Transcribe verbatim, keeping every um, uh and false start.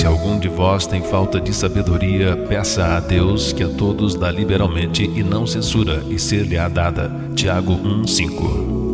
Se algum de vós tem falta de sabedoria, peça a Deus, que a todos dá liberalmente e não censura, e ser-lhe-á dada. Tiago um, cinco.